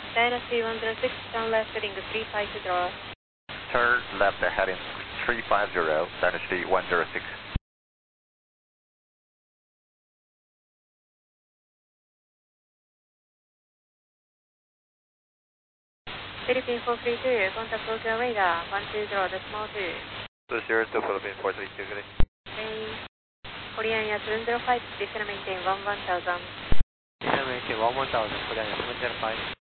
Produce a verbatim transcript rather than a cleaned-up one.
Dynasty one zero six, turn left heading three five zero. Turn left heading three five zero, Dynasty one zero six. Philippine four three two, contact Tokyo radar one two zero decimal two. two zero to Philippine four three two, good. Okay. Korean Air seven zero five, descend maintain one one thousand. Descend maintain one one thousand, Korean Air seven zero five.